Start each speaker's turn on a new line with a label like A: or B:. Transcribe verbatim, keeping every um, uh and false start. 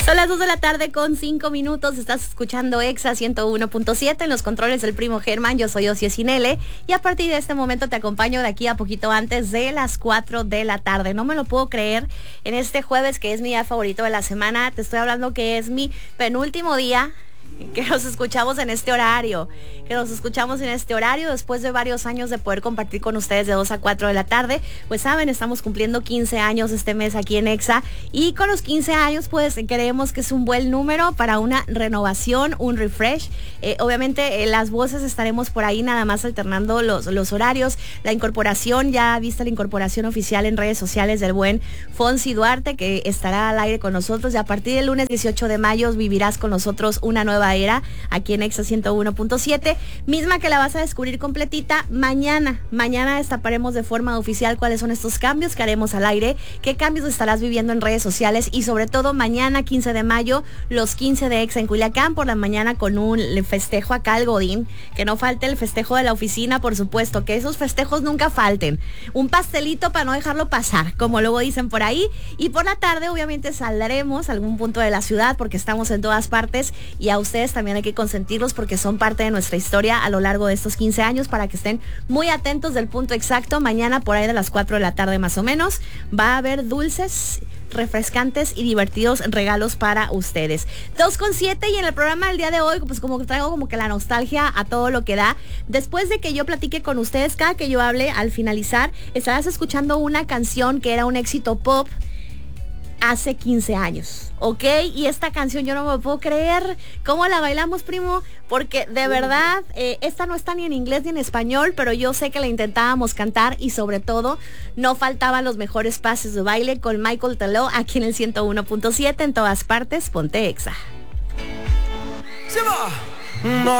A: Son las dos de la tarde con cinco minutos. Estás escuchando Exa ciento uno punto siete en los controles del primo Germán. Yo soy Ocie Sinele y a partir de este momento te acompaño de aquí a poquito antes de las cuatro de la tarde. No me lo puedo creer, en este jueves que es mi día favorito de la semana. Te estoy hablando que es mi penúltimo día que nos escuchamos en este horario, que nos escuchamos en este horario después de varios años de poder compartir con ustedes de dos a cuatro de la tarde. Pues saben, estamos cumpliendo quince años este mes aquí en Exa y con los quince años pues creemos que es un buen número para una renovación, un refresh. Eh, obviamente eh, las voces estaremos por ahí nada más alternando los, los horarios. La incorporación, ya viste la incorporación oficial en redes sociales del buen Fonsi Duarte, que estará al aire con nosotros y a partir del lunes dieciocho de mayo vivirás con nosotros una nueva era aquí en Exa ciento uno punto siete, misma que la vas a descubrir completita mañana. Mañana destaparemos de forma oficial cuáles son estos cambios que haremos al aire, qué cambios estarás viviendo en redes sociales y sobre todo mañana quince de mayo, los quince de Exa en Culiacán por la mañana con un festejo acá al Godín, que no falte el festejo de la oficina, por supuesto, que esos festejos nunca falten. Un pastelito para no dejarlo pasar, como luego dicen por ahí, y por la tarde obviamente saldremos a algún punto de la ciudad porque estamos en todas partes y a ustedes también hay que consentirlos porque son parte de nuestra historia a lo largo de estos quince años, para que estén muy atentos del punto exacto. Mañana por ahí de las cuatro de la tarde más o menos va a haber dulces, refrescantes y divertidos regalos para ustedes. dos con siete y en el programa del día de hoy pues como que traigo como que la nostalgia a todo lo que da. Después de que yo platique con ustedes, cada que yo hable al finalizar estarás escuchando una canción que era un éxito pop hace quince años, ¿ok? Y esta canción yo no me puedo creer cómo la bailamos, primo, porque de verdad, eh, esta no está ni en inglés ni en español, pero yo sé que la intentábamos cantar y sobre todo no faltaban los mejores pases de baile con Michael Teló aquí en el ciento uno punto siete, en todas partes, ponte Exa.
B: Se va. No.